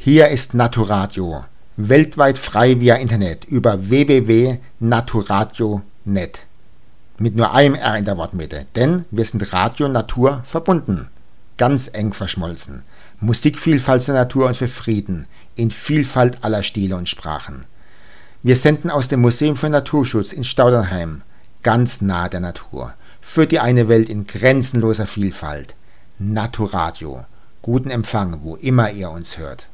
Hier ist Naturadio, weltweit frei via Internet über www.naturadio.net. Mit nur einem R in der Wortmitte, denn wir sind Radio Natur verbunden, ganz eng verschmolzen. Musikvielfalt zur Natur und für Frieden, in Vielfalt aller Stile und Sprachen. Wir senden aus dem Museum für Naturschutz in Staudernheim, ganz nah der Natur, für die eine Welt in grenzenloser Vielfalt. Naturadio, guten Empfang, wo immer ihr uns hört.